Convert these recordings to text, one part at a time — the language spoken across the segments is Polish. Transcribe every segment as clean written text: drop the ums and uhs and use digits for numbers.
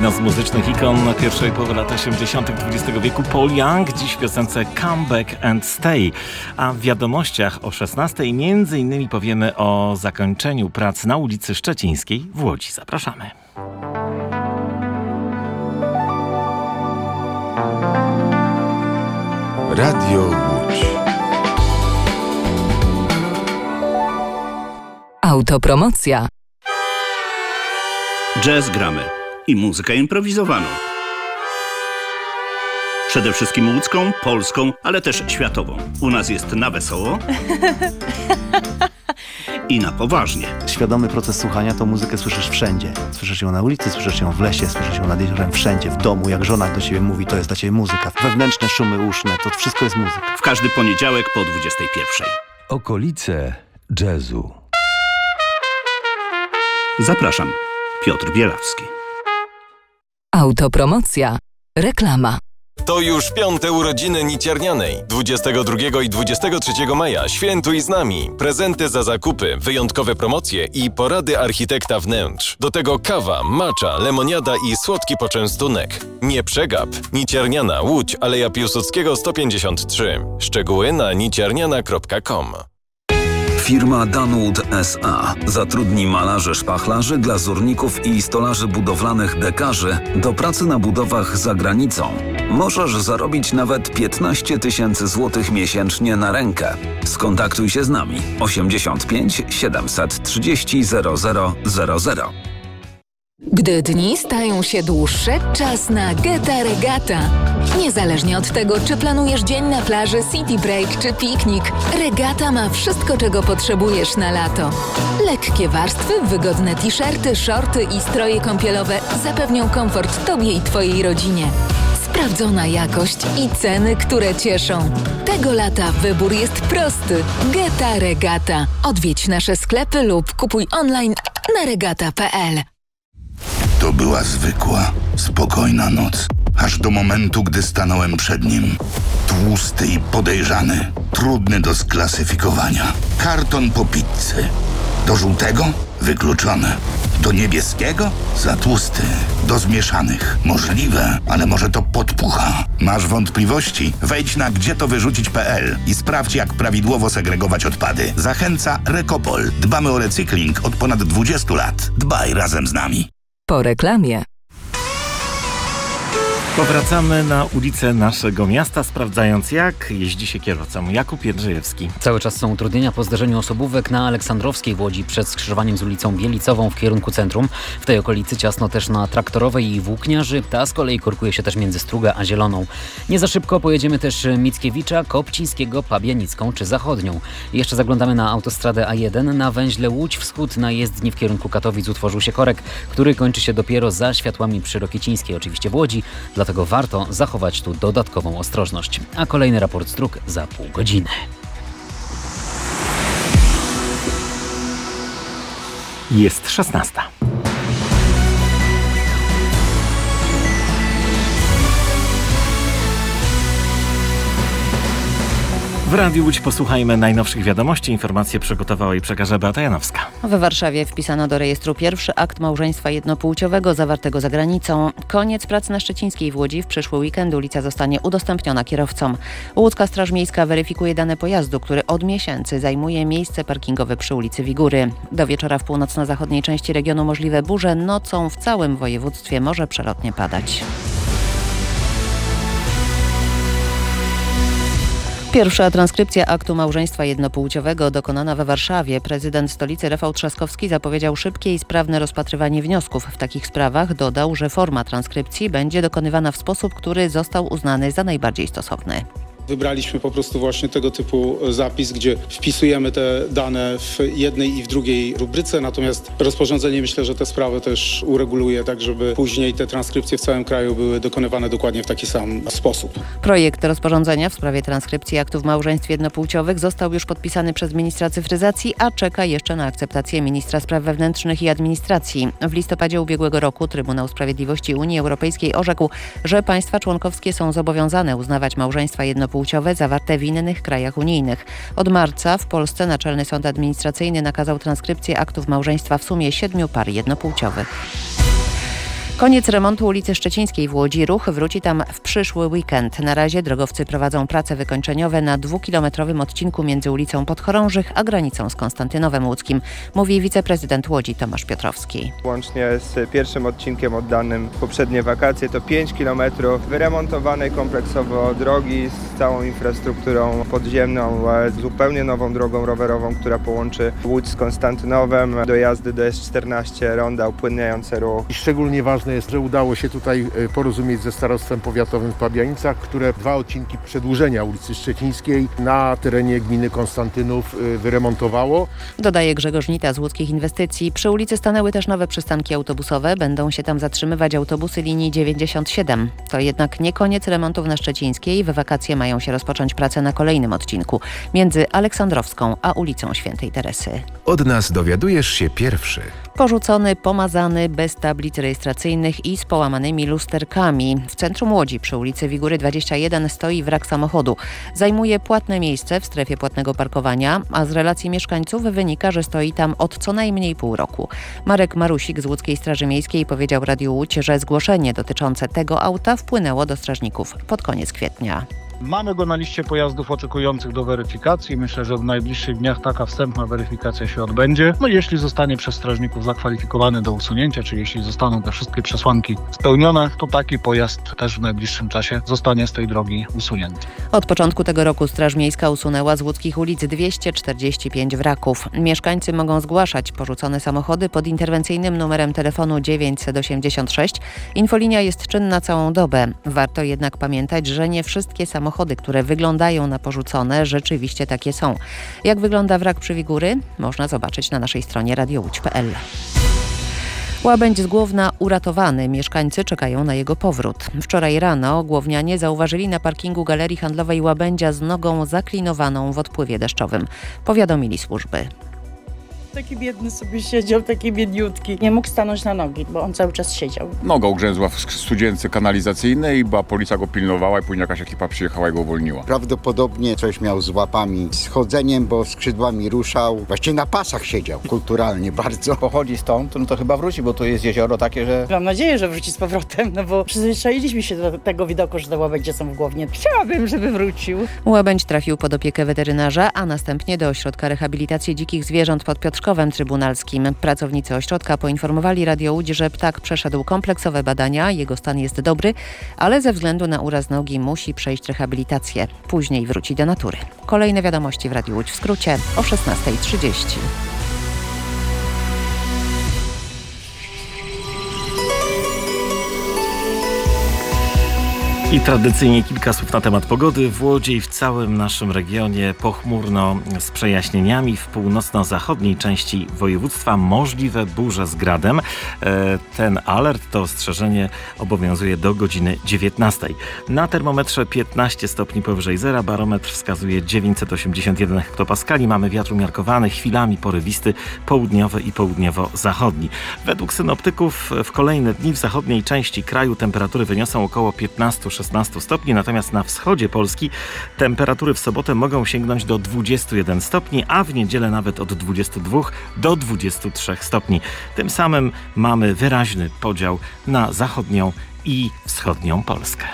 jedna z muzycznych ikon pierwszej połowy lat 80. XX wieku, Paul Young, dziś w piosence Come Back and Stay. A w wiadomościach o 16:00 między innymi powiemy o zakończeniu prac na ulicy Szczecińskiej w Łodzi. Zapraszamy. Radio Łódź. Autopromocja. Jazz gramy i muzykę improwizowaną. Przede wszystkim łódzką, polską, ale też światową. U nas jest na wesoło i na poważnie. Świadomy proces słuchania to muzykę słyszysz wszędzie. Słyszysz ją na ulicy, słyszysz ją w lesie, słyszysz ją nad jeziorem, wszędzie, w domu. Jak żona do siebie mówi, to jest dla ciebie muzyka. Wewnętrzne szumy uszne, to wszystko jest muzyka. W każdy poniedziałek po 21:00. Okolice jazzu. Zapraszam. Piotr Bielawski. Autopromocja. Reklama. To już 5. urodziny Niciernianej. 22 i 23 maja świętuj z nami. Prezenty za zakupy, wyjątkowe promocje i porady architekta wnętrz. Do tego kawa, matcha, lemoniada i słodki poczęstunek. Nie przegap. Nicierniana, Łódź, Aleja Piłsudskiego 153. Szczegóły na nicierniana.com. Firma Dunwood S.A. zatrudni malarzy szpachlarzy, glazurników i stolarzy budowlanych dekarzy do pracy na budowach za granicą. Możesz zarobić nawet 15 000 złotych miesięcznie na rękę. Skontaktuj się z nami 85 730 0000. Gdy dni stają się dłuższe, czas na Geta Regata. Niezależnie od tego, czy planujesz dzień na plaży, city break czy piknik, Regata ma wszystko, czego potrzebujesz na lato. Lekkie warstwy, wygodne t-shirty, shorty i stroje kąpielowe zapewnią komfort Tobie i Twojej rodzinie. Sprawdzona jakość i ceny, które cieszą. Tego lata wybór jest prosty. Geta Regata. Odwiedź nasze sklepy lub kupuj online na regata.pl. To była zwykła, spokojna noc. Aż do momentu, gdy stanąłem przed nim. Tłusty i podejrzany. Trudny do sklasyfikowania. Karton po pizzy. Do żółtego? Wykluczone. Do niebieskiego? Za tłusty. Do zmieszanych? Możliwe, ale może to podpucha. Masz wątpliwości? Wejdź na gdzietowyrzucić.pl i sprawdź, jak prawidłowo segregować odpady. Zachęca Recopol. Dbamy o recykling od ponad 20 lat. Dbaj razem z nami. Po reklamie. Powracamy na ulicę naszego miasta, sprawdzając, jak jeździ się kierowcą. Jakub Jędrzejewski. Cały czas są utrudnienia po zdarzeniu osobówek na Aleksandrowskiej w Łodzi przed skrzyżowaniem z ulicą Bielicową w kierunku centrum. W tej okolicy ciasno też na Traktorowej i Włókniarzy. Ta z kolei korkuje się też między Strugę a Zieloną. Nie za szybko pojedziemy też Mickiewicza, Kopcińskiego, Pabianicką czy Zachodnią. I jeszcze zaglądamy na autostradę A1. Na węźle Łódź Wschód na jezdni w kierunku Katowic utworzył się korek, który kończy się dopiero za światłami przy Rokiecińskiej, oczywiście w Łodzi. Dlatego warto zachować tu dodatkową ostrożność. A kolejny raport z dróg za pół godziny. Jest 16:00. W Radiu Łódź posłuchajmy najnowszych wiadomości. Informacje przygotowała i przekaże Beata Janowska. W Warszawie wpisano do rejestru pierwszy akt małżeństwa jednopłciowego zawartego za granicą. Koniec pracy na Szczecińskiej w Łodzi. W przyszły weekend ulica zostanie udostępniona kierowcom. Łódzka Straż Miejska weryfikuje dane pojazdu, który od miesięcy zajmuje miejsce parkingowe przy ulicy Wigury. Do wieczora w północno-zachodniej części regionu możliwe burze. Nocą w całym województwie może przelotnie padać. Pierwsza transkrypcja aktu małżeństwa jednopłciowego dokonana we Warszawie. Prezydent stolicy Rafał Trzaskowski zapowiedział szybkie i sprawne rozpatrywanie wniosków w takich sprawach. Dodał, że forma transkrypcji będzie dokonywana w sposób, który został uznany za najbardziej stosowny. Wybraliśmy po prostu właśnie tego typu zapis, gdzie wpisujemy te dane w jednej i w drugiej rubryce, natomiast rozporządzenie myślę, że te sprawy też ureguluje, tak żeby później te transkrypcje w całym kraju były dokonywane dokładnie w taki sam sposób. Projekt rozporządzenia w sprawie transkrypcji aktów małżeństw jednopłciowych został już podpisany przez ministra cyfryzacji, a czeka jeszcze na akceptację ministra spraw wewnętrznych i administracji. W listopadzie ubiegłego roku Trybunał Sprawiedliwości Unii Europejskiej orzekł, że państwa członkowskie są zobowiązane uznawać małżeństwa jednopłciowe zawarte w innych krajach unijnych. Od marca w Polsce Naczelny Sąd Administracyjny nakazał transkrypcję aktów małżeństwa w sumie 7 par jednopłciowych. Koniec remontu ulicy Szczecińskiej w Łodzi. Ruch wróci tam w przyszły weekend. Na razie drogowcy prowadzą prace wykończeniowe na 2-kilometrowym odcinku między ulicą Podchorążych a granicą z Konstantynowem Łódzkim, mówi wiceprezydent Łodzi Tomasz Piotrowski. Łącznie z pierwszym odcinkiem oddanym w poprzednie wakacje to 5 km wyremontowanej kompleksowo drogi z całą infrastrukturą podziemną, zupełnie nową drogą rowerową, która połączy Łódź z Konstantynowem, dojazdy do S14, ronda upłynniające ruch. I szczególnie ważne jest, że udało się tutaj porozumieć ze starostwem powiatowym w Pabianicach, które 2 odcinki przedłużenia ulicy Szczecińskiej na terenie gminy Konstantynów wyremontowało. Dodaje Grzegorz Nita z Łódzkich Inwestycji. Przy ulicy stanęły też nowe przystanki autobusowe. Będą się tam zatrzymywać autobusy linii 97. To jednak nie koniec remontów na Szczecińskiej. W wakacje mają się rozpocząć prace na kolejnym odcinku między Aleksandrowską a ulicą Świętej Teresy. Od nas dowiadujesz się pierwszy. Porzucony, pomazany, bez tablic rejestracyjnych i z połamanymi lusterkami. W centrum Łodzi przy ulicy Wigury 21 stoi wrak samochodu. Zajmuje płatne miejsce w strefie płatnego parkowania, a z relacji mieszkańców wynika, że stoi tam od co najmniej pół roku. Marek Marusik z Łódzkiej Straży Miejskiej powiedział Radiu Łódź, że zgłoszenie dotyczące tego auta wpłynęło do strażników pod koniec kwietnia. Mamy go na liście pojazdów oczekujących do weryfikacji. Myślę, że w najbliższych dniach taka wstępna weryfikacja się odbędzie. No jeśli zostanie przez strażników zakwalifikowany do usunięcia, czy jeśli zostaną te wszystkie przesłanki spełnione, to taki pojazd też w najbliższym czasie zostanie z tej drogi usunięty. Od początku tego roku Straż Miejska usunęła z łódzkich ulic 245 wraków. Mieszkańcy mogą zgłaszać porzucone samochody pod interwencyjnym numerem telefonu 986. Infolinia jest czynna całą dobę. Warto jednak pamiętać, że nie wszystkie samochody, które wyglądają na porzucone, rzeczywiście takie są. Jak wygląda wrak przy Wigury? Można zobaczyć na naszej stronie radiołódź.pl. Łabędź z Głowna uratowany. Mieszkańcy czekają na jego powrót. Wczoraj rano głownianie zauważyli na parkingu Galerii Handlowej łabędzia z nogą zaklinowaną w odpływie deszczowym. Powiadomili służby. Taki biedny sobie siedział, taki biedniutki. Nie mógł stanąć na nogi, bo on cały czas siedział. Noga ugrzęzła w studzience kanalizacyjnej, bo policja go pilnowała i później jakaś ekipa przyjechała i go uwolniła. Prawdopodobnie coś miał z łapami, z chodzeniem, bo skrzydłami ruszał. Właściwie na pasach siedział, kulturalnie bardzo. Pochodzi stąd, no to chyba wróci, bo tu jest jezioro takie, że... Mam nadzieję, że wróci z powrotem, no bo przyzwyczailiśmy się do tego widoku, że te łabędzie są w Głownie. Chciałabym, żeby wrócił. Łabędź trafił pod opiekę weterynarza, a następnie do Ośrodka Rehabilitacji Dzikich Zwierząt pod Piotrkowem Trybunalskim. Pracownicy ośrodka poinformowali Radio Łódź, że ptak przeszedł kompleksowe badania, jego stan jest dobry, ale ze względu na uraz nogi musi przejść rehabilitację. Później wróci do natury. Kolejne wiadomości w Radiu Łódź w skrócie o 16:30. I tradycyjnie kilka słów na temat pogody. W Łodzi i w całym naszym regionie pochmurno z przejaśnieniami. W północno-zachodniej części województwa możliwe burze z gradem. Ten alert, to ostrzeżenie obowiązuje do godziny 19. Na termometrze 15 stopni powyżej zera. Barometr wskazuje 981 hektopaskali. Mamy wiatr umiarkowany, chwilami porywisty, południowy i południowo-zachodni. Według synoptyków w kolejne dni w zachodniej części kraju temperatury wyniosą około 15-16 stopni, natomiast na wschodzie Polski temperatury w sobotę mogą sięgnąć do 21 stopni, a w niedzielę nawet od 22 do 23 stopni. Tym samym mamy wyraźny podział na zachodnią i wschodnią Polskę.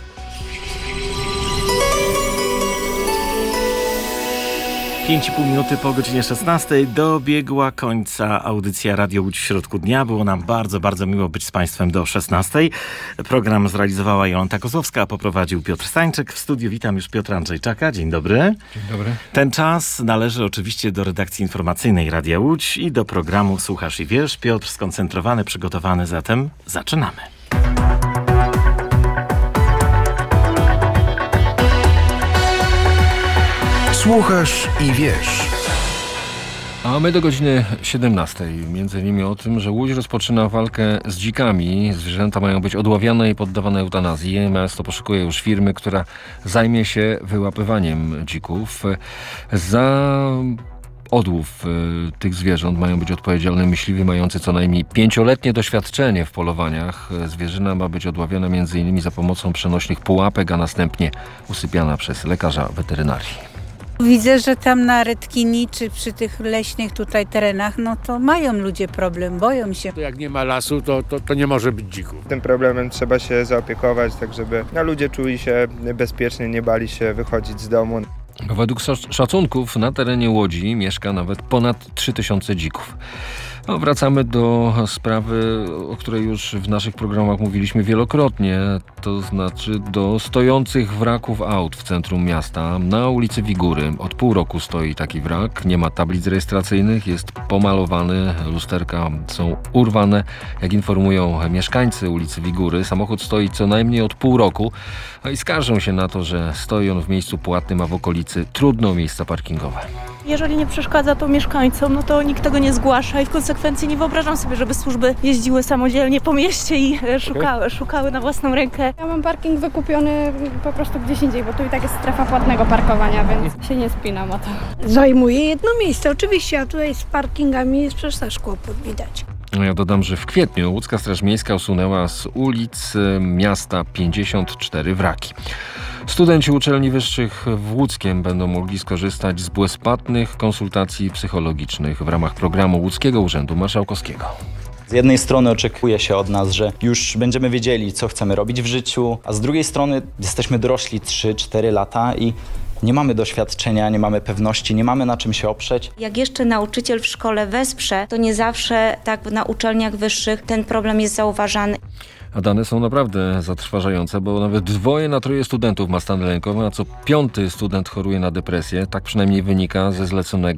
5,5 minuty po godzinie 16 dobiegła końca audycja Radio Łódź w środku dnia. Było nam bardzo, bardzo miło być z Państwem do 16. Program zrealizowała Jolanta Kozłowska, a poprowadził Piotr Stańczyk. W studiu witam już Piotra Andrzejczaka. Dzień dobry. Dzień dobry. Ten czas należy oczywiście do redakcji informacyjnej Radia Łódź i do programu Słuchasz i Wiesz. Piotr skoncentrowany, przygotowany, zatem zaczynamy. Słuchasz i wiesz. A my do godziny 17. Między innymi o tym, że Łódź rozpoczyna walkę z dzikami. Zwierzęta mają być odławiane i poddawane eutanazji. Miasto poszukuje już firmy, która zajmie się wyłapywaniem dzików. Za odłów tych zwierząt mają być odpowiedzialne myśliwi mający co najmniej 5-letnie doświadczenie w polowaniach. Zwierzyna ma być odławiana m.in. za pomocą przenośnych pułapek, a następnie usypiana przez lekarza weterynarii. Widzę, że tam na Redkini czy przy tych leśnych tutaj terenach, no to mają ludzie problem, boją się. Jak nie ma lasu, to nie może być dzików. Tym problemem trzeba się zaopiekować, tak żeby ludzie czuli się bezpiecznie, nie bali się wychodzić z domu. Według szacunków na terenie Łodzi mieszka nawet ponad 3000 dzików. Wracamy do sprawy, o której już w naszych programach mówiliśmy wielokrotnie, to znaczy do stojących wraków aut w centrum miasta. Na ulicy Wigury od pół roku stoi taki wrak, nie ma tablic rejestracyjnych, jest pomalowany, lusterka są urwane. Jak informują mieszkańcy ulicy Wigury, samochód stoi co najmniej od pół roku i skarżą się na to, że stoi on w miejscu płatnym, a w okolicy trudno o miejsca parkingowe. Jeżeli nie przeszkadza to mieszkańcom, no to nikt tego nie zgłasza i w konsekwencji nie wyobrażam sobie, żeby służby jeździły samodzielnie po mieście i szukały na własną rękę. Ja mam parking wykupiony po prostu gdzieś indziej, bo tu i tak jest strefa płatnego parkowania, więc się nie spinam o to. Zajmuje jedno miejsce, oczywiście, a tutaj z parkingami jest przecież też kłopot, widać. Ja dodam, że w kwietniu łódzka Straż Miejska usunęła z ulic miasta 54 wraki. Studenci uczelni wyższych w Łódzkiem będą mogli skorzystać z bezpłatnych konsultacji psychologicznych w ramach programu Łódzkiego Urzędu Marszałkowskiego. Z jednej strony oczekuje się od nas, że już będziemy wiedzieli, co chcemy robić w życiu, a z drugiej strony jesteśmy dorośli 3-4 lata i nie mamy doświadczenia, nie mamy pewności, nie mamy na czym się oprzeć. Jak jeszcze nauczyciel w szkole wesprze, to nie zawsze tak na uczelniach wyższych ten problem jest zauważany. A dane są naprawdę zatrważające, bo nawet 2 na 3 studentów ma stany lękowe, a co 5 student choruje na depresję. Tak przynajmniej wynika ze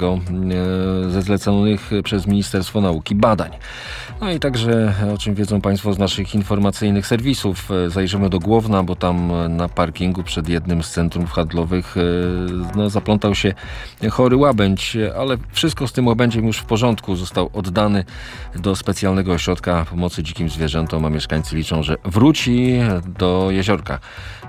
zleconych przez Ministerstwo Nauki badań. No i także, o czym wiedzą Państwo z naszych informacyjnych serwisów, zajrzymy do Głowna, bo tam na parkingu przed jednym z centrów handlowych zaplątał się chory łabędź, ale wszystko z tym łabędziem już w porządku. Został oddany do specjalnego ośrodka pomocy dzikim zwierzętom, a mieszkańcy liczą, że wróci do jeziorka,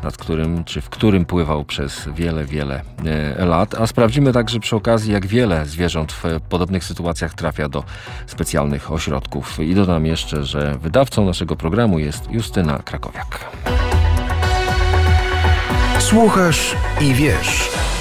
w którym pływał przez wiele lat. A sprawdzimy także przy okazji, jak wiele zwierząt w podobnych sytuacjach trafia do specjalnych ośrodków. I dodam jeszcze, że wydawcą naszego programu jest Justyna Krakowiak. Słuchasz i wiesz.